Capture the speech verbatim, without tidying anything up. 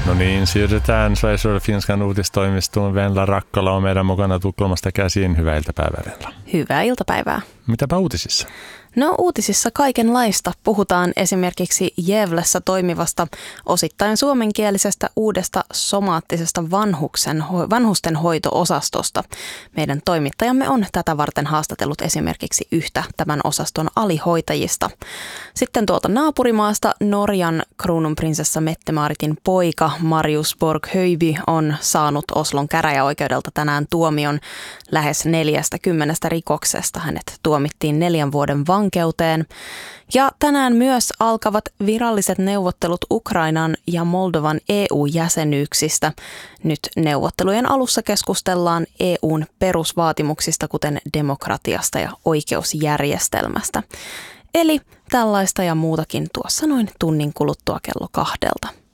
No niin, siirrytään Sveriges Radio Finskan uutistoimistoon. Venla Rakkola on meidän mukana Tukholmasta käsin. Hyvää iltapäivää, Venla. Hyvää iltapäivää. Mitäpä uutisissa? No uutisissa kaikenlaista. Puhutaan esimerkiksi Gävlessä toimivasta osittain suomenkielisestä uudesta somaattisesta vanhuksen, vanhustenhoito-osastosta. Meidän toimittajamme on tätä varten haastatellut esimerkiksi yhtä tämän osaston alihoitajista. Sitten tuolta naapurimaasta Norjan kruununprinsessa Mette-Maaritin poika Marius Borg-Høiby on saanut Oslon käräjäoikeudelta tänään tuomion lähes neljästäkymmenestä rikoksesta. Hänet tuomittiin neljän vuoden vankeuteen. Ja tänään myös alkavat viralliset neuvottelut Ukrainan ja Moldovan E U-jäsenyyksistä. Nyt neuvottelujen alussa keskustellaan E U:n perusvaatimuksista, kuten demokratiasta ja oikeusjärjestelmästä. Eli tällaista ja muutakin tuossa noin tunnin kuluttua kello kahdelta.